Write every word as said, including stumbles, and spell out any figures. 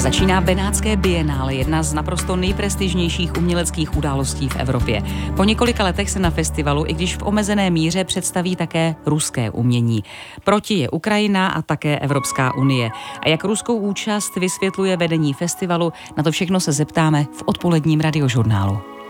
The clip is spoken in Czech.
Začíná Benátské bienále, jedna z naprosto nejprestižnějších uměleckých událostí v Evropě. Po několika letech se na festivalu, i když v omezené míře, představí také ruské umění. Proti je Ukrajina a také Evropská unie. A jak ruskou účast vysvětluje vedení festivalu, na to všechno se zeptáme v odpoledním radiožurnálu.